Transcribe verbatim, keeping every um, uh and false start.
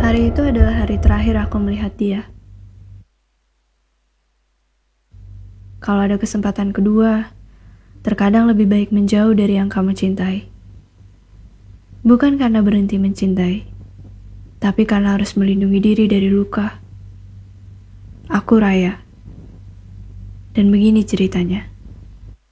Hari itu adalah hari terakhir aku melihat dia. Kalau ada kesempatan kedua, terkadang lebih baik menjauh dari yang kamu cintai. Bukan karena berhenti mencintai, tapi karena harus melindungi diri dari luka. Aku Raya, dan begini ceritanya.